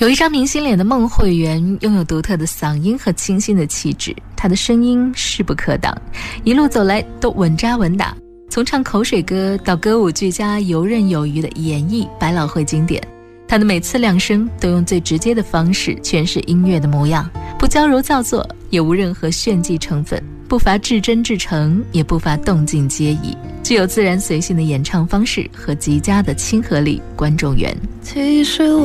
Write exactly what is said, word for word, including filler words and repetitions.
有一张明星脸的孟慧圆，拥有独特的嗓音和清新的气质，她的声音势不可挡，一路走来都稳扎稳打，从唱口水歌到歌舞俱佳，游刃有余的演绎百老汇经典。她的每次亮声都用最直接的方式诠释音乐的模样，不矫揉造作，也无任何炫技成分，不乏至真至诚，也不乏动静皆宜，具有自然随性的演唱方式和极佳的亲和力观众缘。 其实